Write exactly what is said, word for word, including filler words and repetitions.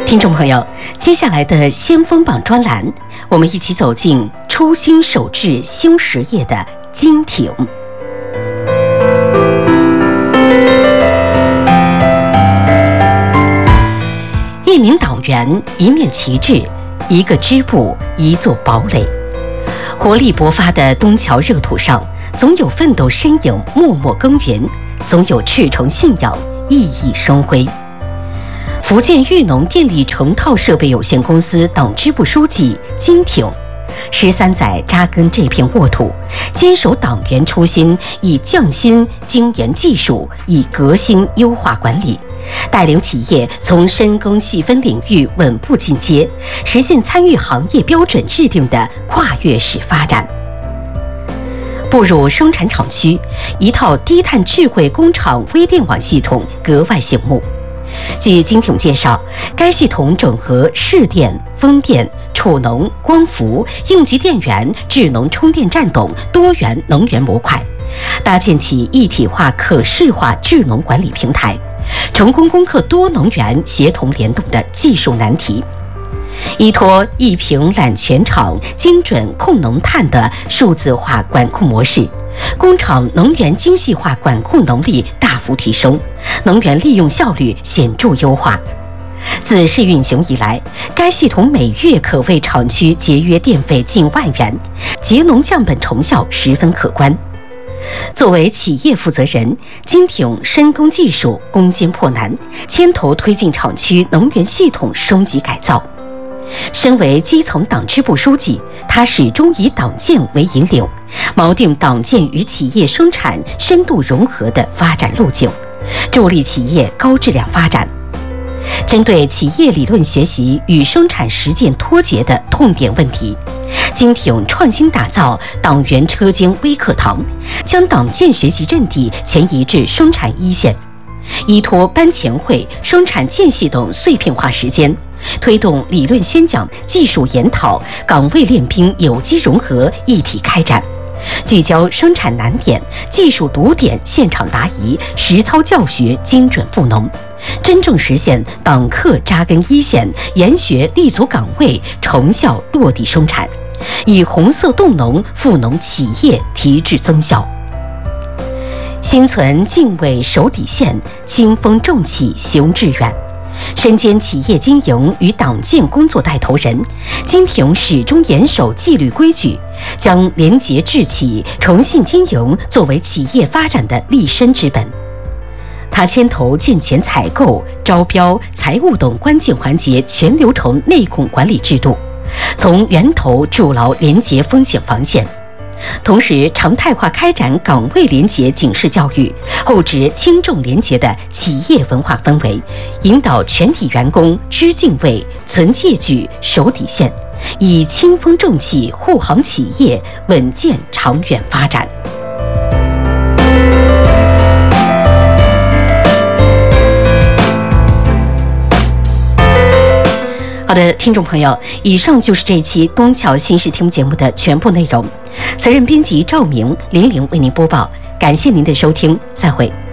听众朋友，接下来的先锋榜专栏，我们一起走进初心守志新实业的金挺。一名党员，一面旗帜，一个支部，一座堡垒。活力勃发的东桥热土上，总有奋斗身影默默耕耘，总有赤诚信仰熠熠生辉。福建裕农电力成套设备有限公司党支部书记金挺，十三载扎根这片沃土，坚守党员初心，以匠心精研技术，以革新优化管理，带领企业从深耕细分领域稳步进阶，实现参与行业标准制定的跨越式发展。步入生产厂区，一套低碳智慧工厂微电网系统格外醒目。据金挺介绍，该系统整合市电、风电、储能、光伏、应急电源、智能充电站等多元能源模块，搭建起一体化可视化智能管理平台，成功攻克多能源协同联动的技术难题。依托一屏揽全场、精准控能碳的数字化管控模式，工厂能源精细化管控能力大幅提升，能源利用效率显著优化。自试运行以来，该系统每月可为厂区节约电费近万元，节能降本成效十分可观。作为企业负责人，金挺深耕技术，攻坚破难，牵头推进厂区能源系统升级改造。身为基层党支部书记，他始终以党建为引领，锚定党建与企业生产深度融合的发展路径，助力企业高质量发展。针对企业理论学习与生产实践脱节的痛点问题，金挺创新打造党员车间微课堂，将党建学习阵地前移至生产一线，依托班前会、生产间隙等碎片化时间，推动理论宣讲、技术研讨、岗位练兵有机融合一体开展，聚焦生产难点、技术堵点现场答疑、实操教学精准赋能，真正实现党课扎根一线、研学立足岗位、成效落地生产，以红色动能赋能企业提质增效。心存敬畏守底线，清风正气行致远。身兼企业经营与党建工作带头人，金挺始终严守纪律规矩，将廉洁治企、诚信经营作为企业发展的立身之本。他牵头健全采购、招标、财务等关键环节全流程内控管理制度，从源头筑牢廉洁风险防线。同时，常态化开展岗位廉洁警示教育，厚植轻重廉洁的企业文化氛围，引导全体员工知敬畏、存戒矩、守底线，以清风正气护航企业，稳健长远发展。好的，听众朋友，以上就是这一期东桥新视听节目的全部内容。责任编辑赵明、林玲为您播报，感谢您的收听，再会。